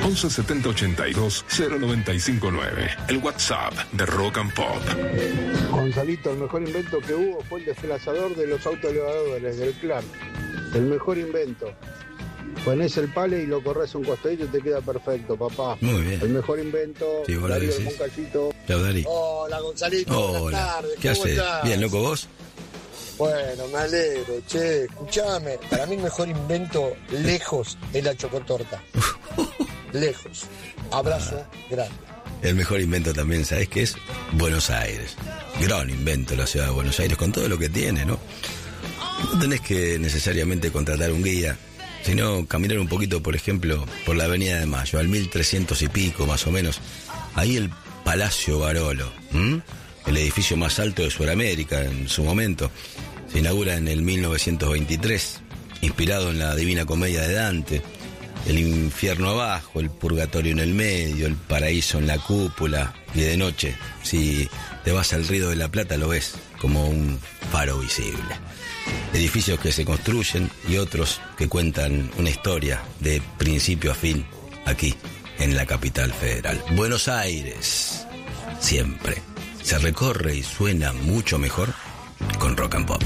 11 70 82 0959. El WhatsApp de Rock and Pop. Gonzalito, el mejor invento que hubo fue el desplazador de los autoelevadores del Clark. El mejor invento. Ponés el pale y lo corres un costadito y te queda perfecto, papá. Muy bien. El mejor invento. Sí, vos lo Darío decís. Moncachito. Chao, Dari. Hola, Gonzalito. Hola. Buenas tardes. ¿Qué ¿Cómo haces? estás? Bien, loco, ¿vos? Bueno, me alegro, che. Escuchame. Para mí el mejor invento lejos es la chocotorta. Lejos. Abrazo grande. El mejor invento también, ¿sabés qué es? Buenos Aires. Gran invento la ciudad de Buenos Aires, con todo lo que tiene, ¿no? No tenés que necesariamente contratar un guía, sino caminar un poquito, por ejemplo, por la Avenida de Mayo, al 1300 y pico, más o menos. Ahí el Palacio Barolo, el edificio más alto de Sudamérica en su momento. Se inaugura en el 1923, inspirado en la Divina Comedia de Dante. El infierno abajo, el purgatorio en el medio, el paraíso en la cúpula. Y de noche, si te vas al Río de la Plata, lo ves como un faro visible. Edificios que se construyen y otros que cuentan una historia de principio a fin aquí en la capital federal. Buenos Aires, siempre se recorre y suena mucho mejor con Rock and Pop.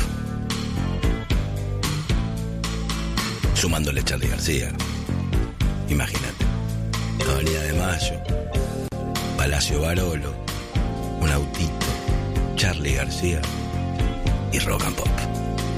Sumándole Charly García. Imagínate, Avenida de Mayo, Palacio Barolo, un autito, Charly García y Rock and Pop.